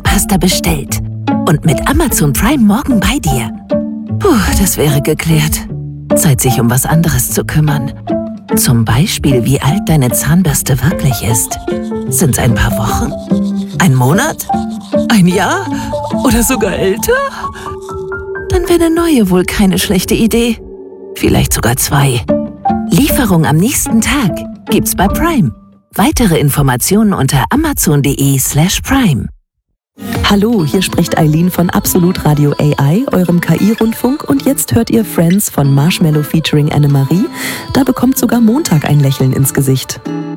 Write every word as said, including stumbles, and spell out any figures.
Zahnpasta bestellt. Und mit Amazon Prime morgen bei dir. Puh, das wäre geklärt. Zeit, sich um was anderes zu kümmern. Zum Beispiel, wie alt deine Zahnbürste wirklich ist. Sind's ein paar Wochen? Ein Monat? Ein Jahr? Oder sogar älter? Dann wäre eine neue wohl keine schlechte Idee. Vielleicht sogar zwei. Lieferung am nächsten Tag gibt's bei Prime. Weitere Informationen unter amazon.de slash prime. Hallo, hier spricht Eileen von Absolut Radio A I, eurem K I-Rundfunk, und jetzt hört ihr Friends von Marshmello featuring Annemarie. Da bekommt sogar Montag ein Lächeln ins Gesicht.